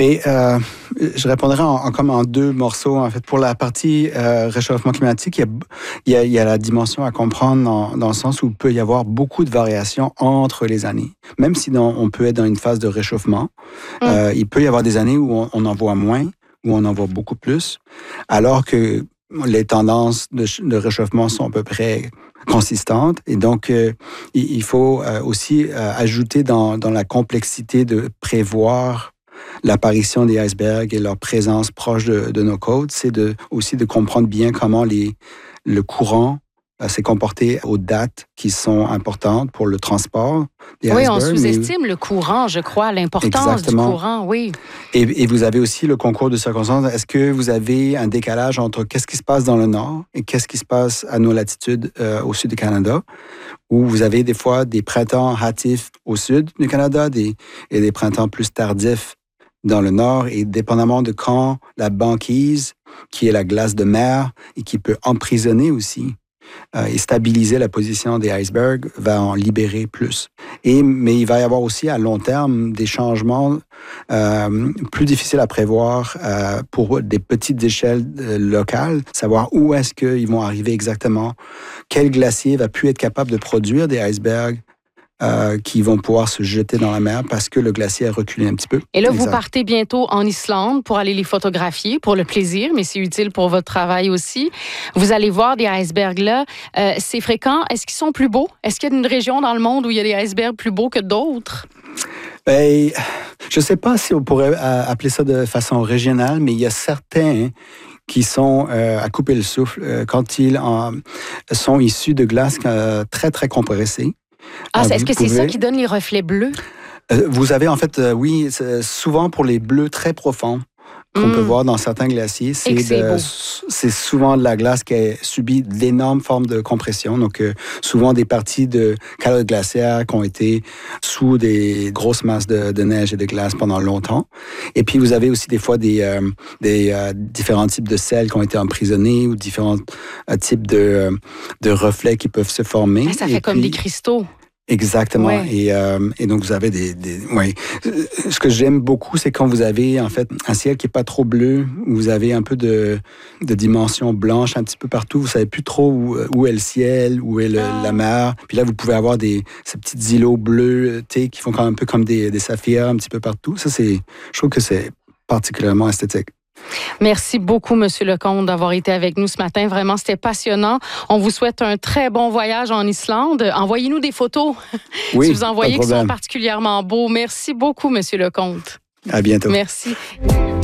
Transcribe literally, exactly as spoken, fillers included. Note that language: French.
Et euh, je répondrai en, en, comme en deux morceaux. En fait, pour la partie euh, réchauffement climatique, il y, a, il, y a, il y a la dimension à comprendre dans, dans le sens où il peut y avoir beaucoup de variations entre les années. Même si dans, on peut être dans une phase de réchauffement, mmh. euh, il peut y avoir des années où on, on en voit moins, où on en voit beaucoup plus, alors que les tendances de, de réchauffement sont à peu près consistantes. Et donc, euh, il, il faut euh, aussi euh, ajouter dans, dans la complexité de prévoir l'apparition des icebergs et leur présence proche de, de nos côtes, c'est de, aussi de comprendre bien comment les, le courant euh, s'est comporté aux dates qui sont importantes pour le transport des oui, icebergs. Oui, on sous-estime mais... le courant, je crois, l'importance Exactement. du courant, oui. Et, et vous avez aussi le concours de circonstances. Est-ce que vous avez un décalage entre qu'est-ce qui se passe dans le nord et qu'est-ce qui se passe à nos latitudes euh, au sud du Canada, où vous avez des fois des printemps hâtifs au sud du Canada des, et des printemps plus tardifs dans le nord, et dépendamment de quand la banquise, qui est la glace de mer et qui peut emprisonner aussi euh, et stabiliser la position des icebergs, va en libérer plus. Et, mais il va y avoir aussi à long terme des changements euh, plus difficiles à prévoir euh, pour des petites échelles euh, locales, savoir où est-ce qu'ils vont arriver exactement, quel glacier va plus être capable de produire des icebergs Euh, qui vont pouvoir se jeter dans la mer parce que le glacier a reculé un petit peu. Et là, exact. Vous partez bientôt en Islande pour aller les photographier, pour le plaisir, mais c'est utile pour votre travail aussi. Vous allez voir des icebergs là. Euh, c'est fréquent. Est-ce qu'ils sont plus beaux? Est-ce qu'il y a une région dans le monde où il y a des icebergs plus beaux que d'autres? Ben, je ne sais pas si on pourrait appeler ça de façon régionale, mais il y a certains qui sont euh, à couper le souffle euh, quand ils en, sont issus de glace euh, très, très compressées. Ah, est-ce que pouvez... c'est ça qui donne les reflets bleus? Euh, vous avez en fait, euh, oui, souvent pour les bleus très profonds qu'on mmh. peut voir dans certains glaciers, c'est, de, c'est souvent de la glace qui a subi d'énormes formes de compression. Donc, euh, souvent des parties de calottes glaciaires qui ont été sous des grosses masses de, de neige et de glace pendant longtemps. Et puis, vous avez aussi des fois des, euh, des euh, différents types de sels qui ont été emprisonnés ou différents euh, types de, de reflets qui peuvent se former. Ah, ça fait et comme puis, des cristaux. Exactement. Ouais. Et, euh, et donc, vous avez des... des ouais. Ce que j'aime beaucoup, c'est quand vous avez, en fait, un ciel qui n'est pas trop bleu, où vous avez un peu de, de dimension blanche un petit peu partout. Vous ne savez plus trop où, où est le ciel, où est le, ah. la mer. Puis là, vous pouvez avoir des, ces petits îlots bleus, tu sais, qui font un peu comme des, des saphirs un petit peu partout. Ça, c'est... Je trouve que c'est particulièrement esthétique. Merci beaucoup, M. Lecomte, d'avoir été avec nous ce matin. Vraiment, c'était passionnant. On vous souhaite un très bon voyage en Islande. Envoyez-nous des photos oui, si vous en voyez qui sont particulièrement beaux. Merci beaucoup, M. Lecomte. À bientôt. Merci.